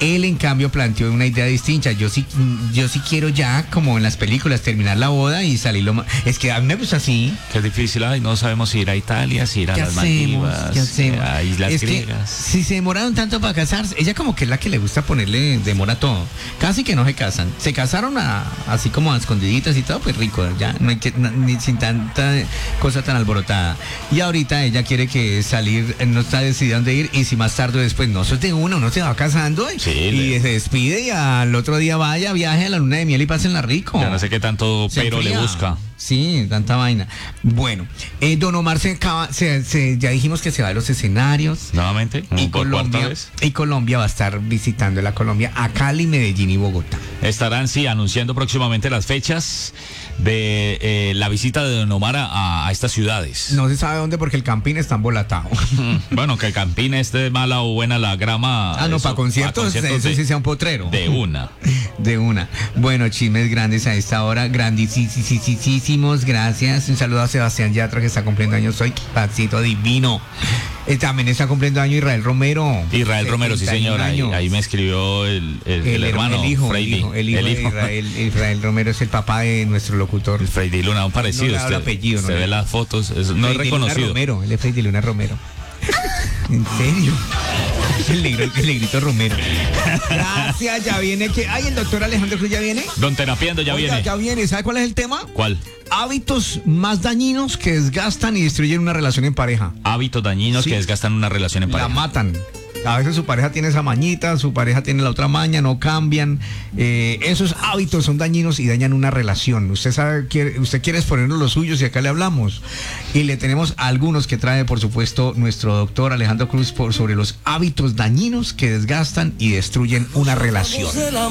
Él, en cambio, planteó una idea distinta. Yo sí quiero ya, como en las películas, terminar la boda y salir lo más... Es que a mí me gusta así. Que es difícil, no sabemos si ir a Italia, si ir a las Maldivas, a Islas Griegas. Si se demoraron tanto para casarse, ella como que es la que le gusta ponerle demora todo. Casi que no se casan. Se casaron así como a escondiditas y todo, pues rico, ya no hay que, ni sin tanta cosa tan alborotada. Y ahorita ella quiere que salir, no está decidida dónde ir, y si más tarde o después, no, eso es de uno se va casando y se despide y al otro día vaya, viaje a la luna de miel y pásenla rico. Ya no sé qué tanto pero le busca. Sí, tanta vaina. Bueno, Don Omar ya dijimos que se va de los escenarios. Nuevamente, y por Colombia, cuarta vez. Y Colombia va a estar visitando la Colombia a Cali, Medellín y Bogotá. Estarán, sí, anunciando próximamente las fechas de la visita de Don Omar a estas ciudades. No se sabe dónde porque el Campín está embolatado. Bueno, que el Campín esté mala o buena la grama. No, para conciertos eso sí sea un potrero. De una. Bueno, chismes grandes a esta hora, grandísimos, gracias. Un saludo a Sebastián Yatra, que está cumpliendo años hoy, Paxito divino. También está cumpliendo año Israel Romero. Sí señor, ahí me escribió el hermano, el hijo Freddy. El hijo de Israel Romero es el papá de nuestro locutor. El Freddy Luna, un parecido. No, el apellido, usted ve las fotos, no es reconocido. Romero, él es Freddy Luna Romero. ¿En serio? El negrito Romero. Gracias, ya viene que... Ay, el doctor Alejandro Cruz ya viene. Don Terapiando ya viene. Ya viene. ¿Sabe cuál es el tema? ¿Cuál? Hábitos más dañinos que desgastan y destruyen una relación en pareja. Hábitos dañinos que desgastan una relación en pareja. La matan. A veces su pareja tiene esa mañita, su pareja tiene la otra maña, no cambian. Esos hábitos son dañinos y dañan una relación. Usted quiere exponernos los suyos y acá le hablamos. Y le tenemos algunos que trae, por supuesto, nuestro doctor Alejandro Cruz sobre los hábitos dañinos que desgastan y destruyen una relación.